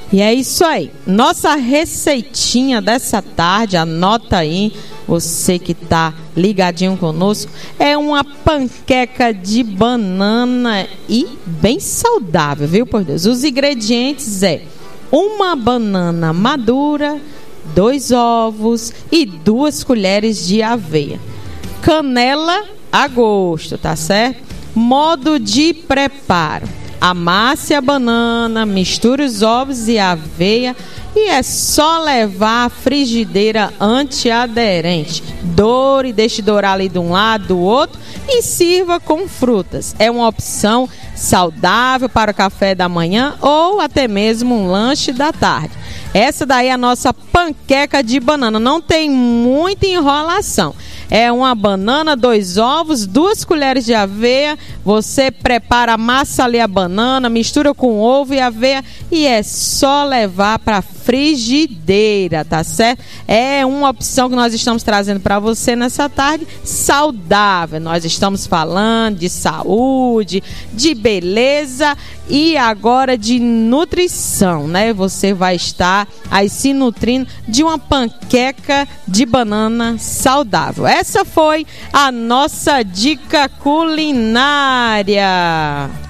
E é isso aí. Nossa receitinha dessa tarde, anota aí, você que tá ligadinho conosco, é uma panqueca de banana e bem saudável, viu, por Deus? Os ingredientes é uma banana madura, 2 ovos e 2 colheres de aveia. Canela a gosto, tá certo? Modo de preparo: amasse a banana, misture os ovos e a aveia e é só levar à frigideira antiaderente. Doure, deixe dourar ali de um lado, do outro e sirva com frutas. É uma opção saudável para o café da manhã ou até mesmo um lanche da tarde. Essa daí é a nossa panqueca de banana. Não tem muita enrolação. É uma banana, 2 ovos, 2 colheres de aveia. Você prepara, amassa ali a banana, mistura com ovo e aveia e é só levar para a frigideira, tá certo? É uma opção que nós estamos trazendo para você nessa tarde saudável. Nós estamos falando de saúde, de beleza e agora de nutrição, né? Você vai estar aí se nutrindo de uma panqueca de banana saudável. Essa foi a nossa dica culinária.